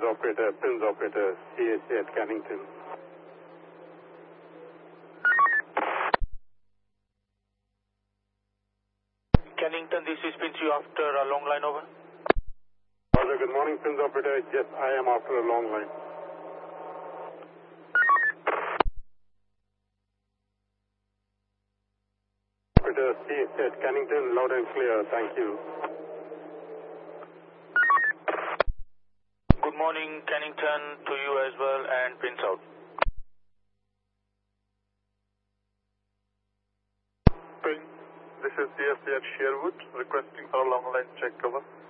Prince operator, CAC at Cannington. Cannington, this is Prince, you after a long line, over. Roger, good morning, Prince operator. Yes, I am after a long line. Operator, CAC at Cannington, loud and clear, thank you. Good morning, Cannington, to you as well, and Prince out. Prince, this is CSC at Sherwood, requesting for a long line check cover.